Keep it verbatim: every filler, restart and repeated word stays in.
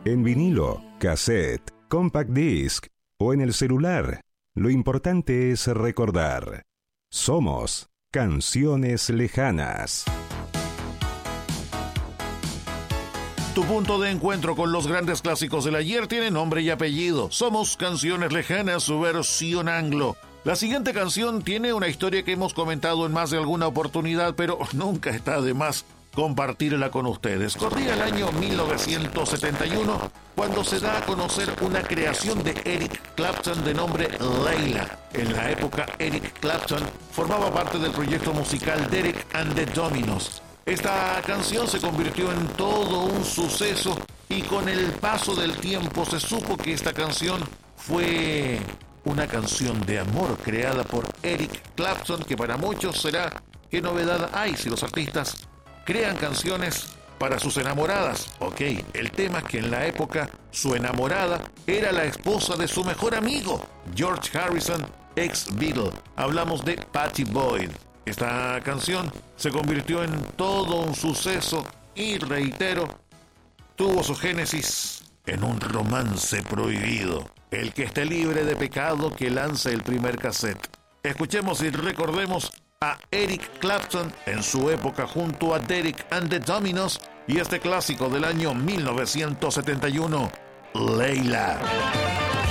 En vinilo, cassette, compact disc o en el celular, lo importante es recordar. Somos Canciones Lejanas. Tu punto de encuentro con los grandes clásicos del ayer tiene nombre y apellido. Somos Canciones Lejanas, su versión anglo. La siguiente canción tiene una historia que hemos comentado en más de alguna oportunidad, pero nunca está de más compartirla con ustedes. Corría el año mil novecientos setenta y uno cuando se da a conocer una creación de Eric Clapton de nombre Layla. En la época, Eric Clapton formaba parte del proyecto musical Derek and the Dominos. Esta canción se convirtió en todo un suceso y con el paso del tiempo se supo que esta canción fue una canción de amor creada por Eric Clapton, que para muchos será qué novedad hay si los artistas crean canciones para sus enamoradas. Ok, el tema es que en la época su enamorada era la esposa de su mejor amigo, George Harrison, ex Beatle. Hablamos de Pattie Boyd. Esta canción se convirtió en todo un suceso y, reitero, tuvo su génesis en un romance prohibido. El que esté libre de pecado que lance el primer cassette. Escuchemos y recordemos a Eric Clapton en su época junto a Derek and the Dominos y este clásico del año mil novecientos setenta y uno, Layla.